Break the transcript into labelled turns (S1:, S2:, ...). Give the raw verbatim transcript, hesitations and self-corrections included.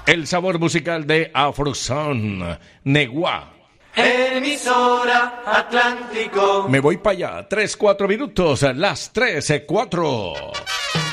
S1: El sabor musical de Afrosound, Neguá.
S2: Emisora Atlántico.
S1: Me voy para allá, tres, cuatro minutos, las tres, cuatro.